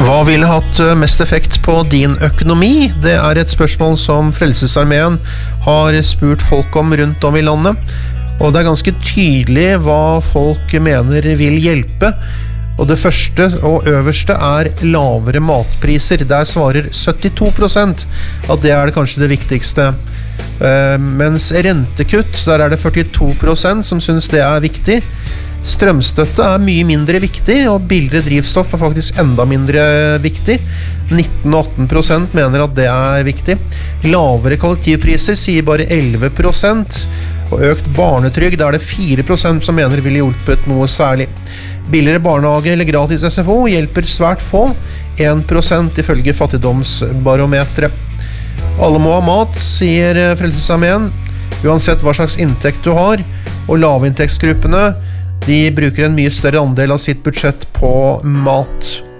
Hva ville hatt mest effekt på din økonomi? Det et spørsmål som Frelsesarmeen har spurt folk om rundt om i landet. Og det ganske tydelig hva folk mener vil hjelpe. Og det første og øverste lavere matpriser. Der svarer 72% at det det kanskje det viktigste. Mens rentekutt, der det 42% som synes det viktig. Strømstøtte mye mindre viktig, og billigere drivstoff faktisk enda mindre viktig. 19 og 18% mener at det viktig. Lavere kollektivpriser sier bare 11%, og økt barnetrygd det 4% som mener ville hjulpet noe særlig. Billigere barnehage eller gratis SFO hjelper svært få, 1% ifølge fattigdomsbarometeret. Alle må ha mat, sier Frelsesarmeen, uansett hva slags inntekt du har, og lavinntektsgruppene de bruker en mye større andel av sitt budsjett på mat.